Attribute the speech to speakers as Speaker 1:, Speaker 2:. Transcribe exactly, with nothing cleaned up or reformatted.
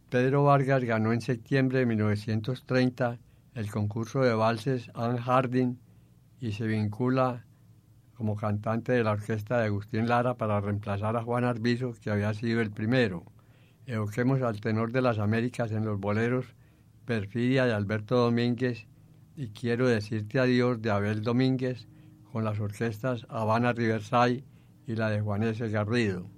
Speaker 1: Pedro Vargas ganó en septiembre de mil novecientos treinta el concurso de valses Anne Harding y se vincula como cantante de la orquesta de Agustín Lara para reemplazar a Juan Arvizo, que había sido el primero. Evoquemos al tenor de las Américas en los boleros Perfidia de Alberto Domínguez y Quiero decirte adiós de Abel Domínguez, con las orquestas Habana Riverside y la de Juan S. Garrido.